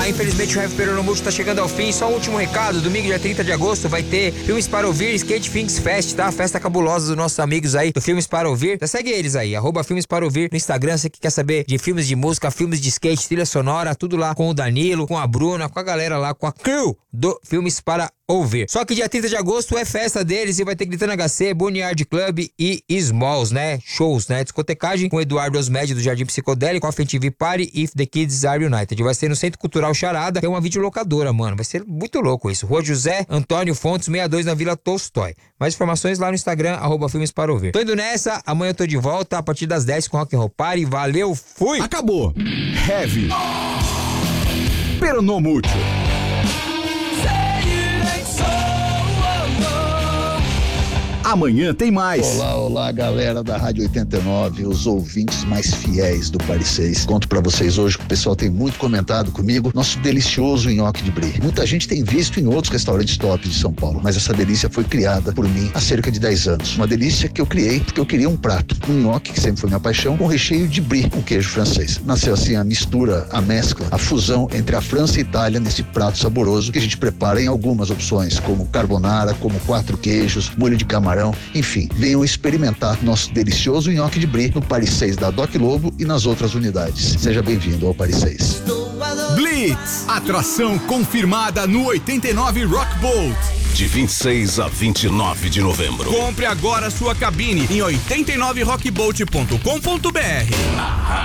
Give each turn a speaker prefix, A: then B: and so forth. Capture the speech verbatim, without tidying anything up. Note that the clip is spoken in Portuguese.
A: Ah, infelizmente o Heavy Peronomulti tá chegando ao fim. Só um último recado: domingo, dia trinta de agosto, vai ter Filmes para Ouvir, Skate Things Fest, tá? Festa cabulosa dos nossos amigos aí do Filmes para Ouvir. Já segue eles aí, arroba Filmes para Ouvir no Instagram. Você que quer saber de filmes de música, filmes de skate, trilha sonora, tudo lá com o Danilo, com a Bruna, com a galera lá, com a crew do Filmes para Ouvir. Só que dia trinta de agosto é festa deles e vai ter Gritando H C, Boneyard Club e Smalls, né? Shows, né? Discotecagem com Eduardo Osmed do Jardim Psicodélico, Off M T V Party, If the Kids Are United. Vai ser no Centro Cultural Charada, que é uma videolocadora, mano. Vai ser muito louco isso. Rua José Antônio Fontes, sessenta e dois, na Vila Tolstói. Mais informações lá no Instagram, arroba Filmes para Ouvir. Tô indo nessa, amanhã eu tô de volta a partir das dez com Rock and Roll Party. Valeu, fui!
B: Acabou. Heavy Peronomulti. Amanhã tem mais.
C: Olá, olá, galera da Rádio oitenta e nove, os ouvintes mais fiéis do Paris seis. Conto pra vocês hoje que o pessoal tem muito comentado comigo, nosso delicioso nhoque de brie. Muita gente tem visto em outros restaurantes top de São Paulo, mas essa delícia foi criada por mim há cerca de dez anos. Uma delícia que eu criei porque eu queria um prato, um nhoque, que sempre foi minha paixão, com recheio de brie, com queijo francês. Nasceu assim a mistura, a mescla, a fusão entre a França e a Itália nesse prato saboroso que a gente prepara em algumas opções, como carbonara, como quatro queijos, molho de camarão. Enfim, venham experimentar nosso delicioso nhoque de brie no Paris seis da Doc Lobo e nas outras unidades. Seja bem-vindo ao Paris seis.
B: Blitz, atração confirmada no oitenta e nove Rock Boat.
D: De vinte e seis a vinte e nove de novembro.
B: Compre agora sua cabine em oitenta e nove rock boat ponto com ponto b r.